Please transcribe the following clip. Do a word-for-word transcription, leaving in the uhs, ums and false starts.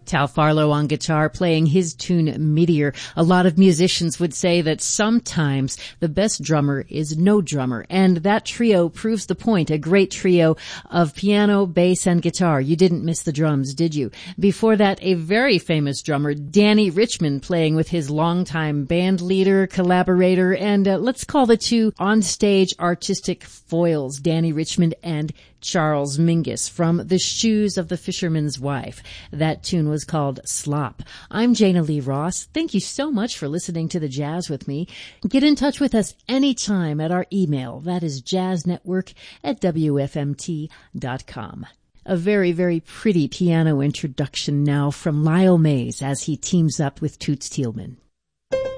Tal Farlow on guitar playing his tune Meteor. A lot of musicians would say that sometimes the best drummer is no drummer, and that trio proves the point. A great trio of piano, bass, and guitar. You didn't miss the drums, did you? Before that, a very famous drummer, Danny Richmond, playing with his longtime band leader, collaborator, and uh, let's call the two on-stage artistic foils, Danny Richmond and Charles Mingus, from The Shoes of the Fisherman's Wife. That tune was called Slop. I'm Jana Lee Ross. Thank you so much for listening to the Jazz with me. Get in touch with us anytime at our email. That is jazznetwork at w f m t dot com. A very, very pretty piano introduction now from Lyle Mays as he teams up with Toots Thielman.